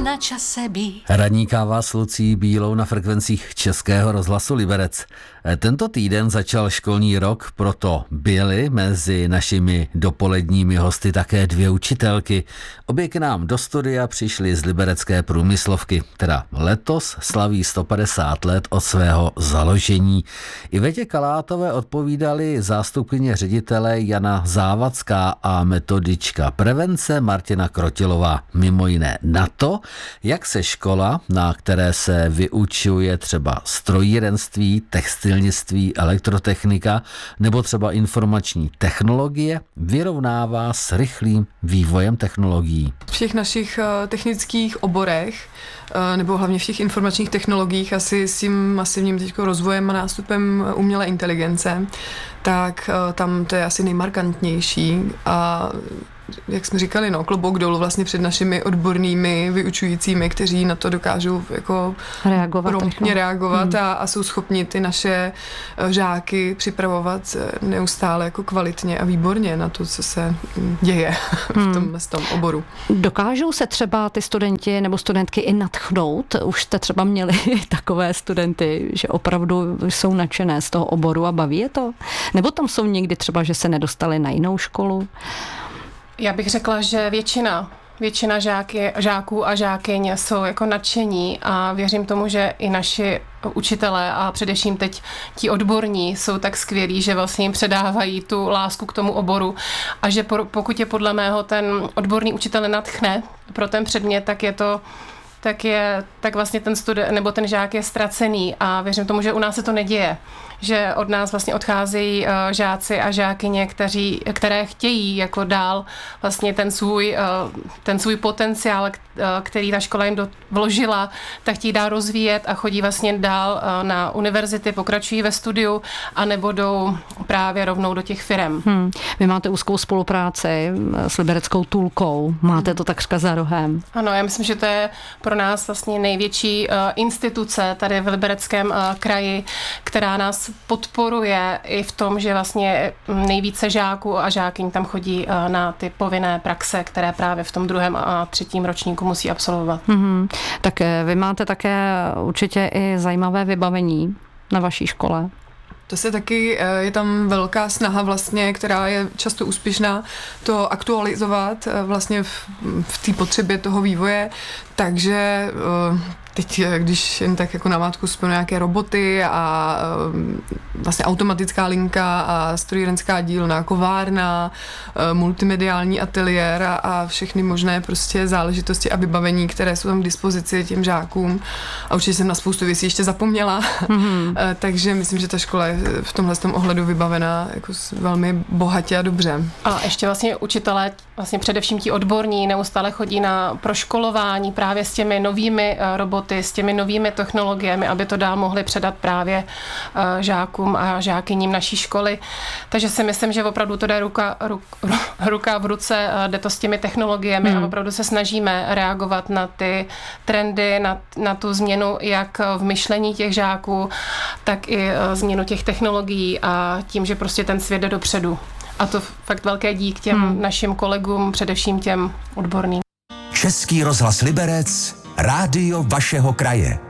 na čase být. Ranní káva s Lucí Bílou na frekvencích Českého rozhlasu Liberec. Tento týden začal školní rok, proto byly mezi našimi dopoledními hosty také dvě učitelky. Obě k nám do studia přišly z liberecké průmyslovky, která letos slaví 150 let od svého založení. Ivetě Kalátové odpovídali zástupkyně ředitele Jana Závacká a metodička prevence Martina Krotilová. Mimo jiné na to, jak se škola, na které se vyučuje třeba strojírenství, textilnictví, elektrotechnika nebo třeba informační technologie, vyrovnává s rychlým vývojem technologií. V všech našich technických oborech, nebo hlavně v těch informačních technologiích, asi s tím masivním rozvojem a nástupem umělé inteligence, tak tam to je asi nejmarkantnější a jak jsme říkali, klobouk dolů vlastně před našimi odbornými vyučujícími, kteří na to dokážou jako promptně reagovat a jsou schopni ty naše žáky připravovat neustále jako kvalitně a výborně na to, co se děje v tom oboru. Dokážou se třeba ty studenti nebo studentky i nadchnout? Už jste třeba měli takové studenty, že opravdu jsou nadšené z toho oboru a baví je to? Nebo tam jsou někdy třeba, že se nedostali na jinou školu? Já bych řekla, že většina žáků a žákyň jsou jako nadšení a věřím tomu, že i naši učitelé a především teď ti odborní jsou tak skvělí, že vlastně jim předávají tu lásku k tomu oboru a že pokud je podle mého ten odborný učitel nenadchne pro ten předmět, tak vlastně ten student nebo ten žák je ztracený a věřím tomu, že u nás se to neděje, že od nás vlastně odcházejí žáci a žákyně, které chtějí jako dál vlastně ten svůj potenciál, který ta škola jim vložila, tak chtějí dál rozvíjet a chodí vlastně dál na univerzity, pokračují ve studiu a nebo jdou právě rovnou do těch firem. Vy máte úzkou spolupráci s libereckou Tulkou, máte to takřka za rohem. Ano, já myslím, že to je pro nás vlastně největší instituce tady v Libereckém kraji, která nás podporuje i v tom, že vlastně nejvíce žáků a žákyň tam chodí na ty povinné praxe, které právě v tom 2. a 3. ročníku musí absolvovat. Tak vy máte také určitě i zajímavé vybavení na vaší škole. To se taky, je tam velká snaha vlastně, která je často úspěšná, to aktualizovat vlastně v té potřebě toho vývoje, takže teď, když jen tak jako namátku vzpomenu nějaké roboty a vlastně automatická linka a strojírenská dílna, kovárna, multimediální ateliér a všechny možné prostě záležitosti a vybavení, které jsou tam k dispozici těm žákům. A určitě jsem na spoustu věcí ještě zapomněla, takže myslím, že ta škola je v tomhle ohledu vybavená jako velmi bohatě a dobře. A ještě vlastně učitelé, vlastně především ti odborní, neustále chodí na proškolování právě s těmi novými roboty, s těmi novými technologiemi, aby to dál mohli předat právě žákům a žákyním naší školy. Takže si myslím, že opravdu to jde ruka v ruce, jde to s těmi technologiemi a opravdu se snažíme reagovat na ty trendy, na tu změnu jak v myšlení těch žáků, tak i změnu těch technologií a tím, že prostě ten svět jde dopředu. A to fakt velké dík těm našim kolegům, především těm odborným. Český rozhlas Liberec, rádio vašeho kraje.